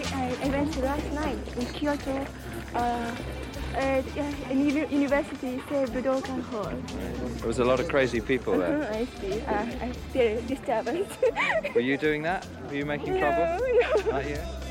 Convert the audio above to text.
I went to last night in Kyoto. University say Budokan Hall. There was a lot of crazy people there. I see. I feel disturbance. Were you doing that? Were you making trouble? No. Not you?